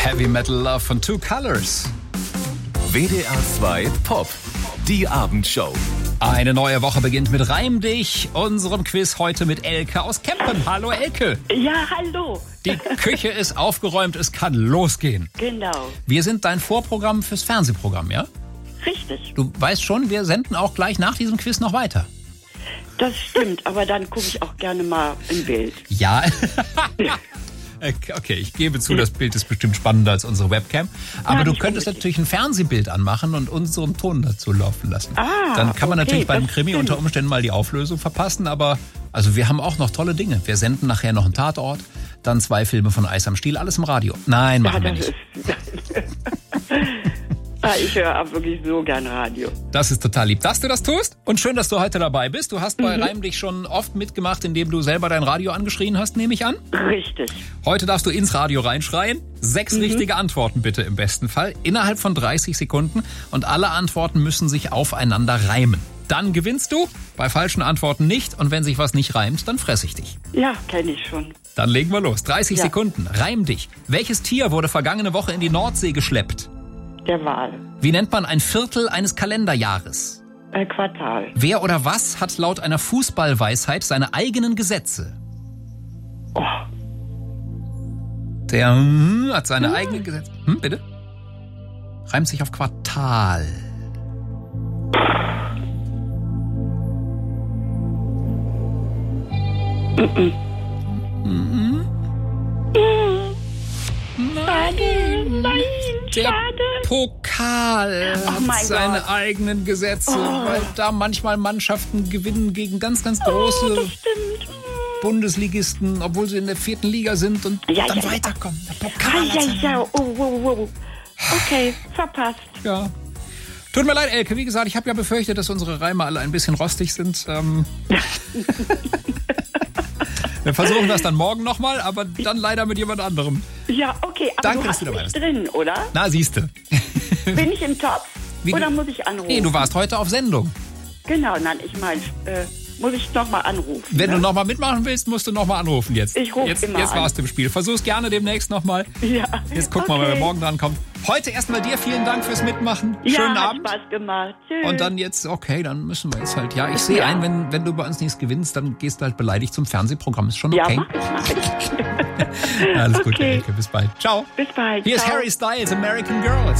Heavy Metal Love von Two Colors. WDR 2 Pop, die Abendshow. Eine neue Woche beginnt mit Reim dich, unserem Quiz heute mit Elke aus Kempen. Hallo Elke. Ja, hallo. Die Küche ist aufgeräumt, es kann losgehen. Genau. Wir sind dein Vorprogramm fürs Fernsehprogramm, ja? Richtig. Du weißt schon, wir senden auch gleich nach diesem Quiz noch weiter. Das stimmt, aber dann gucke ich auch gerne mal im Bild. Ja. Okay, ich gebe zu, das Bild ist bestimmt spannender als unsere Webcam. Aber Ja, du nicht könntest unbedingt. natürlich ein Fernsehbild anmachen und unseren Ton dazu laufen lassen. Ah, Dann kann man okay, natürlich beim das Krimi stimmt. unter Umständen mal die Auflösung verpassen. Aber also wir haben auch noch tolle Dinge. Wir senden nachher noch einen Tatort, dann 2 Filme von Eis am Stiel, alles im Radio. Nein, machen wir nicht. Ich höre auch wirklich so gern Radio. Das ist total lieb, dass du das tust. Und schön, dass du heute dabei bist. Du hast bei Reim dich schon oft mitgemacht, indem du selber dein Radio angeschrien hast, nehme ich an. Richtig. Heute darfst du ins Radio reinschreien. 6 richtige Antworten bitte im besten Fall. Innerhalb von 30 Sekunden. Und alle Antworten müssen sich aufeinander reimen. Dann gewinnst du. Bei falschen Antworten nicht. Und wenn sich was nicht reimt, dann fress ich dich. Ja, kenne ich schon. Dann legen wir los. 30 Ja. Sekunden. Reim dich. Welches Tier wurde vergangene Woche in die Nordsee geschleppt? Der Wahl. Wie nennt man ein Viertel eines Kalenderjahres? Quartal. Wer oder was hat laut einer Fußballweisheit seine eigenen Gesetze? Oh, Der hat seine eigenen Gesetze. Bitte? Reimt sich auf Quartal. nein, Der schade. Pokal Oh hat mein seine Gott. eigenen Gesetze, weil da manchmal Mannschaften gewinnen gegen ganz, ganz große Das stimmt. Bundesligisten, obwohl sie in der 4. Liga sind und Ja, dann ja, ja. weiterkommen. Der Pokal hat Ja, seine... ja, oh. Okay, verpasst. Ja. Tut mir leid, Elke. Wie gesagt, ich habe ja befürchtet, dass unsere Reime alle ein bisschen rostig sind. Wir versuchen das dann morgen nochmal, aber dann leider mit jemand anderem. Ja, okay, aber Danke, du dass hast du dabei mich bist. drin, oder? Na, siehste. Bin ich im Topf? Wie- Oder muss ich anrufen? Nee, du warst heute auf Sendung. Genau, nein, ich meine, muss ich nochmal anrufen? Wenn ne? du nochmal mitmachen willst, musst du nochmal anrufen jetzt. Ich ruf jetzt, immer Jetzt an. warst du im Spiel. Versuch's gerne demnächst nochmal. Ja. Jetzt guck mal, wenn wir morgen drankommen. Heute erstmal dir vielen Dank fürs Mitmachen. Ja, Schönen hat Abend. Spaß gemacht. Tschüss. Und dann jetzt, okay, dann müssen wir jetzt halt, ja, ich sehe Ja. ein, wenn du bei uns nichts gewinnst, dann gehst du halt beleidigt zum Fernsehprogramm. Ist schon Ja, okay. mach ich. Alles Gute, Okay. Elke. Bis bald. Ciao. Bis bald. Hier ist Ciao. Harry Styles, American Girls.